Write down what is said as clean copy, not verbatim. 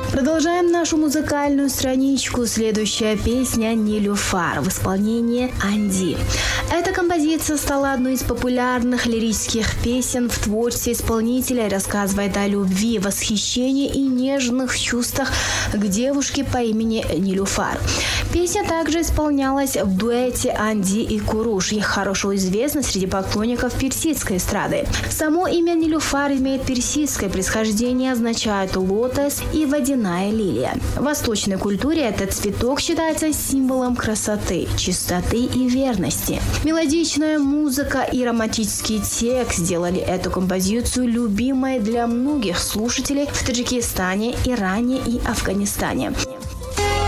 Продолжаем нашу музыкальную страничку. Следующая песня «Нилюфар» в исполнении Анди. Эта композиция стала одной из популярных лирических песен в творчестве исполнителя и рассказывает о любви, восхищении и нежных чувствах к девушке по имени Нилюфар. Песня также исполнялась в дуэте Анди и Куруш и хорошо известна среди поклонников персидской эстрады. Само имя Нилюфар имеет персидское происхождение, означает лотос и водяная лилия. В восточной культуре этот цветок считается символом красоты, чистоты и верности. Мелодичная музыка и романтический текст сделали эту композицию любимой для многих слушателей в Таджикистане, Иране и Афганистане.